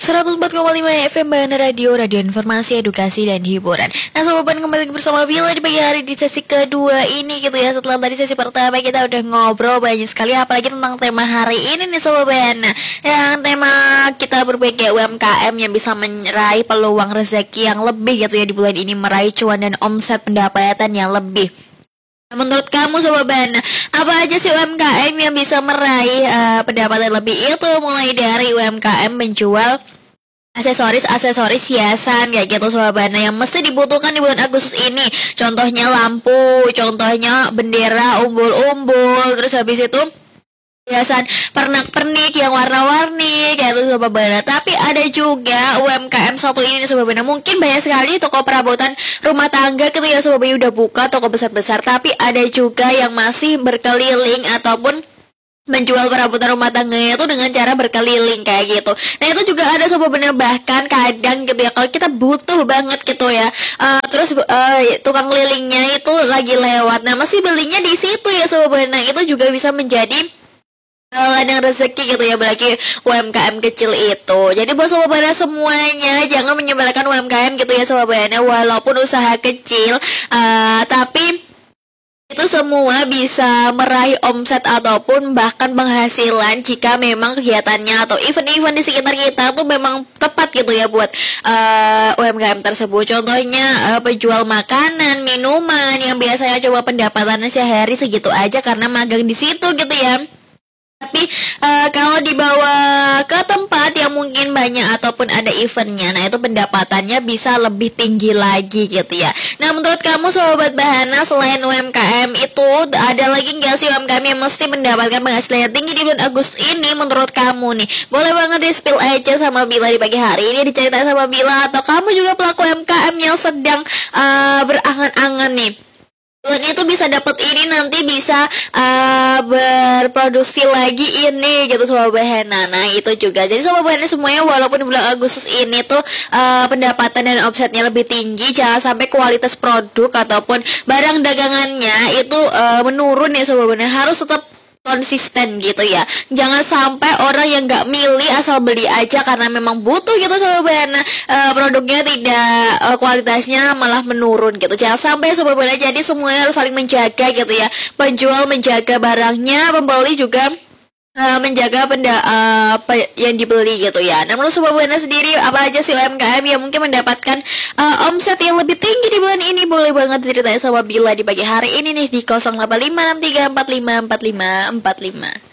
104,5 FM Bahana Radio, radio informasi, edukasi, dan hiburan. Nah Sobat Ban, kembali bersama Bila di pagi hari di sesi kedua ini gitu ya. Setelah tadi sesi pertama kita udah ngobrol banyak sekali, apalagi tentang tema hari ini nih Sobat Ban. Nah, yang tema kita berbagai UMKM yang bisa meraih peluang rezeki yang lebih gitu ya di bulan ini, meraih cuan dan omset pendapatan yang lebih. Menurut kamu Sobat Ban, apa aja sih UMKM yang bisa meraih pendapatan lebih itu? Mulai dari UMKM menjual aksesoris hiasan kayak gitu Sobat Ban, yang mesti dibutuhkan di bulan Agustus ini. Contohnya lampu, contohnya bendera umbul-umbul, terus habis itu hiasan pernak-pernik yang warna-warni kayak itu Sobat Bana. Tapi ada juga UMKM satu ini nih Sobat Bana. Mungkin banyak sekali toko perabotan rumah tangga gitu ya Sobat Bana, udah buka toko besar-besar, tapi ada juga yang masih berkeliling ataupun menjual perabotan rumah tangganya itu dengan cara berkeliling kayak gitu. Nah itu juga ada Sobat Bana, bahkan kadang gitu ya kalau kita butuh banget gitu ya, terus tukang kelilingnya itu lagi lewat, nah masih belinya di situ ya Sobat Bana. Itu juga bisa menjadi ladang rezeki gitu ya bagi UMKM kecil itu. Jadi buat Sobat Bana semuanya, jangan menyebalkan UMKM gitu ya Sobat Bana. Walaupun usaha kecil, tapi itu semua bisa meraih omset ataupun bahkan penghasilan jika memang kegiatannya atau event-event di sekitar kita tuh memang tepat gitu ya buat UMKM tersebut. Contohnya penjual makanan, minuman yang biasanya coba pendapatannya sehari segitu aja karena magang di situ gitu ya. Tapi kalau dibawa ke tempat yang mungkin banyak ataupun ada eventnya, nah itu pendapatannya bisa lebih tinggi lagi gitu ya. Nah menurut kamu Sobat Bahana, selain UMKM itu ada lagi nggak sih UMKM yang mesti mendapatkan penghasilan yang tinggi di bulan Agustus ini menurut kamu nih? Boleh banget di spill aja sama Bila di pagi hari ini, diceritain sama Bila. Atau kamu juga pelaku UMKM yang sedang berangan-angan nih, bulan itu bisa dapat ini, nanti bisa berproduksi lagi ini gitu Sobat Bahana. Nah itu juga, jadi Sobat Bahana semuanya, walaupun di bulan Agustus ini tuh pendapatan dan omsetnya lebih tinggi, jangan sampai kualitas produk ataupun barang dagangannya itu menurun ya Sobat Bahana. Harus tetap konsisten gitu ya. Jangan sampai orang yang nggak milih asal beli aja karena memang butuh gitu Sobat Bana, produknya tidak kualitasnya malah menurun gitu. Jangan sampai Sobat Bana, jadi semuanya harus saling menjaga gitu ya. Penjual menjaga barangnya, pembeli juga menjaga apa yang dibeli gitu ya. Nah menurut Sobat Bana sendiri, apa aja sih UMKM yang mungkin mendapatkan omset yang lebih tinggi di bulan ini? Boleh banget ceritain sama Bila di pagi hari ini nih di 085634545445.